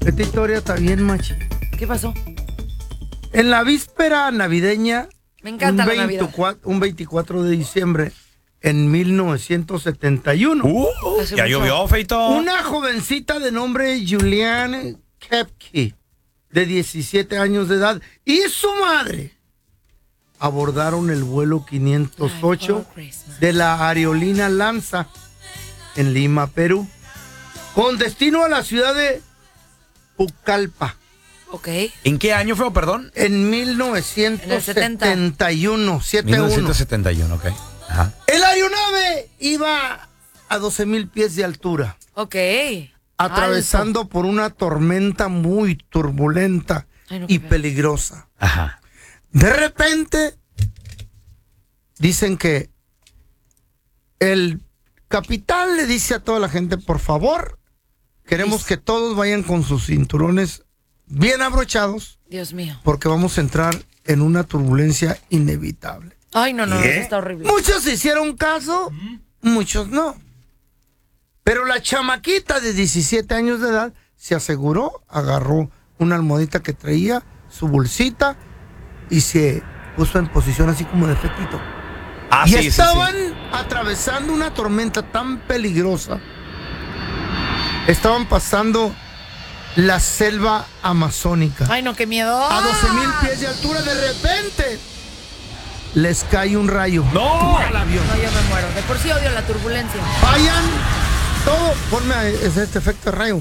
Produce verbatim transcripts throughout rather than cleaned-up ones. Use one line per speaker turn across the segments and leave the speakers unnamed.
Esta historia está bien machi.
¿Qué pasó?
En la víspera navideña,
Me encanta
un,
la Navidad.
veinticuatro, un veinticuatro de diciembre, en mil novecientos setenta y uno.
Uh, ya
mucho.
llovió, Feito.
Una jovencita de nombre Julianne Kepke, de diecisiete años de edad, y su madre abordaron el vuelo quinientos ocho de la aerolínea Lanza en Lima, Perú, con destino a la ciudad de Pucallpa.
Ok.
¿En qué año fue, perdón?
En mil novecientos setenta y uno, setenta y uno.
mil novecientos setenta y uno, ok. Ajá.
El aeronave iba a doce mil pies de altura,
Ok.
atravesando
Alto.
por una tormenta muy turbulenta
Ay, no,
y
qué feo.
peligrosa.
Ajá.
De repente, dicen que el capitán le dice a toda la gente, por favor, queremos
Listo.
que todos vayan con sus cinturones bien abrochados,
Dios mío.
porque vamos a entrar en una turbulencia inevitable.
Ay, no, no,
¿Qué?
eso está horrible.
Muchos hicieron caso, muchos no. Pero la chamaquita de diecisiete años de edad se aseguró, agarró una almohadita que traía, su bolsita, y se puso en posición así como de fetito.
Ah,
y
sí, sí,
estaban
sí.
atravesando una tormenta tan peligrosa. Estaban pasando la selva amazónica.
Ay, no, qué miedo.
A doce mil pies de altura, de repente les cae un rayo.
¡No!
Al avión.
No, yo me muero. De por sí odio la turbulencia.
Vayan todo. Ponme a- ese- este efecto de rayo.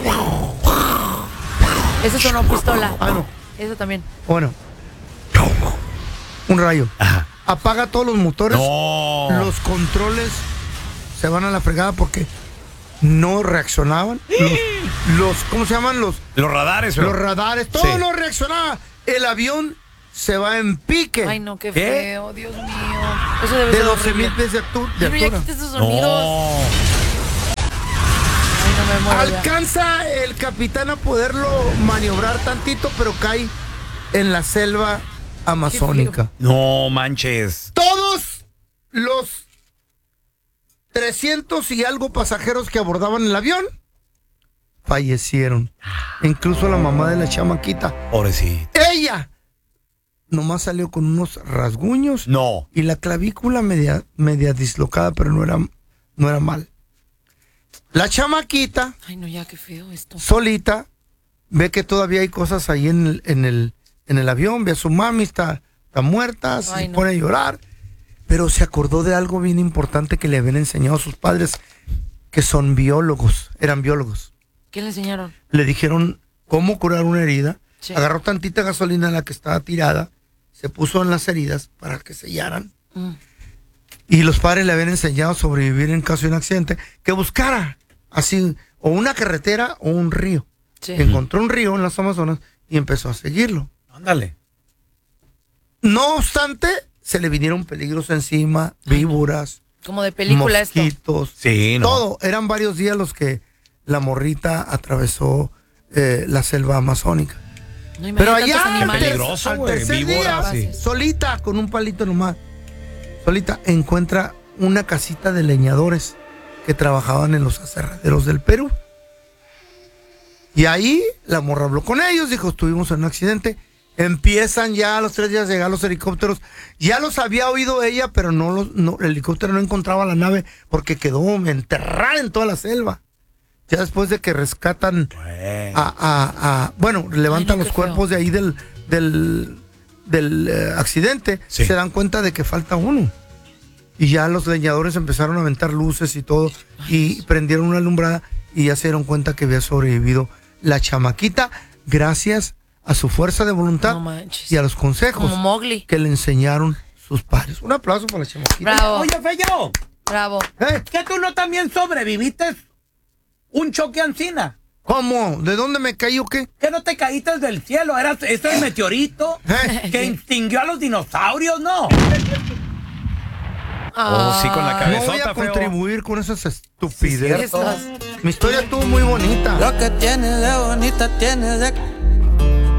Eso sonó pistola.
Ah, no.
Eso también.
Bueno. Un rayo.
Ajá.
Apaga todos los motores.
No.
Los controles se van a la fregada porque no reaccionaban. Los, los ¿cómo se llaman? Los,
Los radares,
los
pero...
radares. Todo
Sí.
no reaccionaba. El avión se va en pique.
Ay, no, qué
¿Qué?
feo. Dios mío. Eso debe
de
ser
doce mil
horrible.
pies de, altu- de
Ay, pero ya
altura.
quité esos sonidos.
No.
Ay, no me muero ya.
Alcanza el capitán a poderlo maniobrar tantito, pero cae en la selva amazónica.
No manches.
Todos los trescientos y algo pasajeros que abordaban el avión fallecieron. Incluso la mamá de la chamaquita.
Pobrecito.
Ella nomás salió con unos rasguños
No.
y la clavícula media, media dislocada, pero no era, no era mal. La chamaquita,
Ay, no, ya, qué feo esto.
solita, ve que todavía hay cosas ahí en el, en el, en el avión, ve a su mami, está, está muerta, se
Ay, no.
pone a llorar, pero se acordó de algo bien importante que le habían enseñado sus padres, que son biólogos, eran biólogos.
¿Qué le enseñaron?
Le dijeron cómo curar una herida,
Sí.
agarró tantita gasolina en la que estaba tirada, se puso en las heridas para que sellaran,
Mm.
y los padres le habían enseñado a sobrevivir en caso de un accidente, que buscara así, o una carretera o un río.
Sí.
Encontró un río en las Amazonas y empezó a seguirlo.
Ándale.
No obstante, se le vinieron peligros encima, víboras,
Como de película esto.
mosquitos,
Sí, no.
todo. Eran varios días los que la morrita atravesó eh, la selva amazónica.
No,
Pero
imagínate tantos
allá, al,
animales.
ter-
peligroso,
al
güey,
tercer
víboras,
día,
sí.
solita, con un palito nomás, solita, encuentra una casita de leñadores que trabajaban en los aserraderos del Perú. Y ahí la morra habló con ellos, dijo, estuvimos en un accidente. Empiezan ya a los tres días a llegar los helicópteros. Ya los había oído ella, pero no, los, no el helicóptero no encontraba la nave porque quedó enterrada en toda la selva. Ya después de que rescatan
Güey.
a, a- a- bueno, levantan
Ay, no,
los
qué
cuerpos
feo.
de ahí del, del, del eh, accidente,
Sí.
se dan cuenta de que falta uno. Y ya los leñadores empezaron a aventar luces y todo, y prendieron una alumbrada y ya se dieron cuenta que había sobrevivido la chamaquita gracias a su fuerza de voluntad
No manches.
y a los consejos
Como Mowgli.
que le enseñaron sus padres. Un aplauso para la chamaquita.
Bravo.
Oye, Feyo,
Bravo.
¿Eh?
¿que tú no también sobreviviste un choque ancina?
¿Cómo? ¿De dónde me caí o qué?
¿Que no te caíste del cielo? ¿Era ese el meteorito
¿Eh?
que extinguió a los dinosaurios? No.
Oh, sí, con la
No
cabezota,
voy a
feo.
contribuir con esas estupideces.
Estas-
Mi historia estuvo muy bonita.
Lo que tiene de bonita tiene de